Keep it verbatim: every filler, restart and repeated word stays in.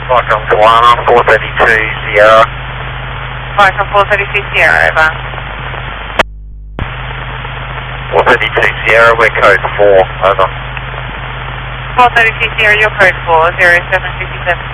Vicom Koala, four thirty-two Sierra. Vicom four thirty-two Sierra, over. four thirty-two Sierra, we're code four, over. four thirty-two Sierra, your code four, zero seven six seven.